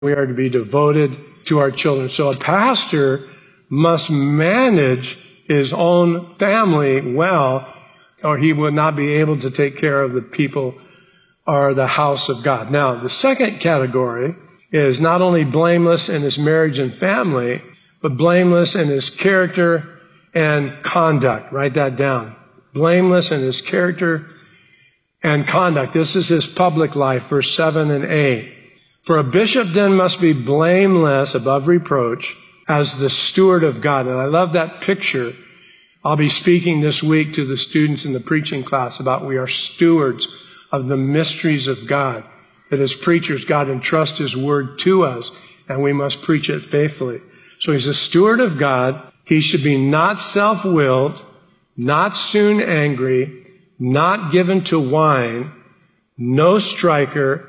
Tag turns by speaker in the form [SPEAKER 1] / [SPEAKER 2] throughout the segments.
[SPEAKER 1] We are to be devoted to our children. So a pastor must manage his own family well, or he will not be able to take care of the people or the house of God. Now, the second category is not only blameless in his marriage and family, but blameless in his character and conduct. Write that down. Blameless in his character and conduct. This is his public life, verse 7 and 8. For a bishop then must be blameless, above reproach, as the steward of God. And I love that picture. I'll be speaking this week to the students in the preaching class about we are stewards of the mysteries of God. That as preachers, God entrusts His word to us, and we must preach it faithfully. So he's a steward of God. He should be not self-willed, not soon angry, not given to wine, no striker,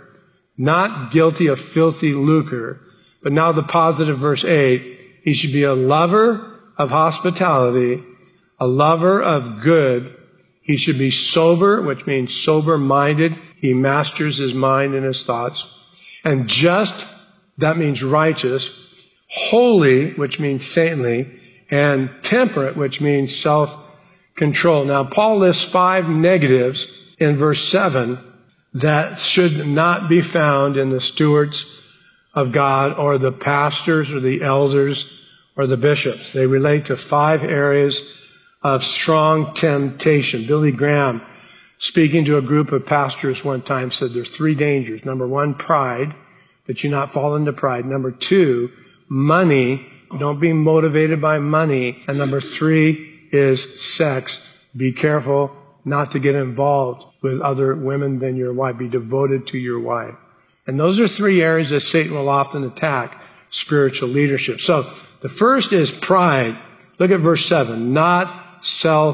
[SPEAKER 1] not guilty of filthy lucre. But now the positive, verse 8, he should be a lover of hospitality, a lover of good. He should be sober, which means sober-minded. He masters his mind and his thoughts. And just, that means righteous. Holy, which means saintly. And temperate, which means self-control. Now, Paul lists 5 negatives in verse 7 that should not be found in the stewards of God or the pastors or the elders or the bishops. They relate to 5 areas of strong temptation. Billy Graham, speaking to a group of pastors one time, said there's 3 dangers. Number 1, pride, that you not fall into pride. Number 2, money. Don't be motivated by money. And number 3 is sex. Be careful not to get involved with other women than your wife. Be devoted to your wife. And those are 3 areas that Satan will often attack spiritual leadership. So the first is pride. Look at verse 7. Not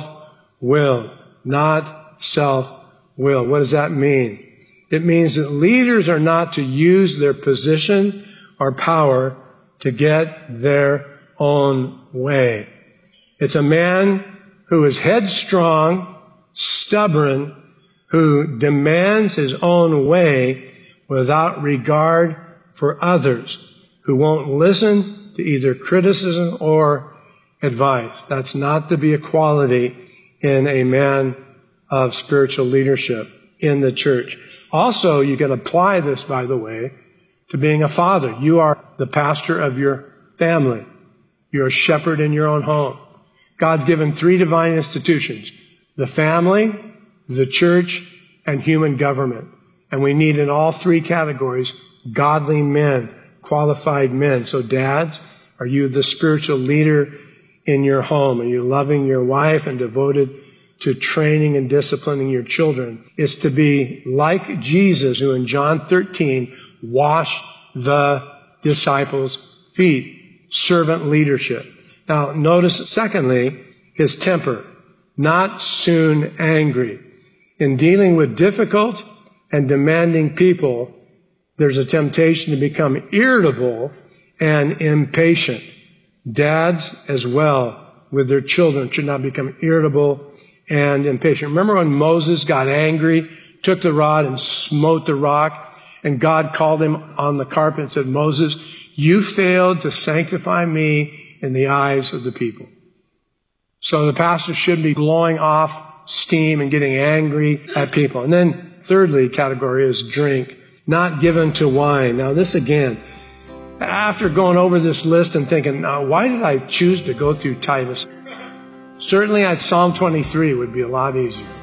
[SPEAKER 1] self-will. Not self-will. What does that mean? It means that leaders are not to use their position or power to get their own way. It's a man who is headstrong, stubborn, who demands his own way without regard for others, who won't listen to either criticism or advice. That's not to be a quality in a man of spiritual leadership in the church. Also, you can apply this, by the way, to being a father. You are the pastor of your family. You're a shepherd in your own home. God's given 3 divine institutions: the family, the church, and human government. And we need in all 3 categories godly men, qualified men. So dads, are you the spiritual leader in your home? Are you loving your wife and devoted to training and disciplining your children? It's to be like Jesus, who in John 13 washed the disciples' feet. Servant leadership. Now notice, secondly, his temper. Not soon angry. In dealing with difficult and demanding people, there's a temptation to become irritable and impatient. Dads as well with their children should not become irritable and impatient. Remember when Moses got angry, took the rod and smote the rock, and God called him on the carpet and said, Moses, you failed to sanctify me in the eyes of the people. So the pastor should be blowing off steam and getting angry at people. And then thirdly, category is drink, not given to wine. Now this again, after going over this list and thinking, now why did I choose to go through Titus? Certainly Psalm 23 would be a lot easier.